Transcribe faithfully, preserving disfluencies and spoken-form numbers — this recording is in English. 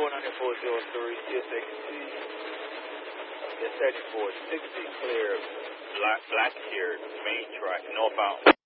four ninety-four oh three, C S X T. It's thirty-four sixty, clear. Black, Black here, main track, northbound.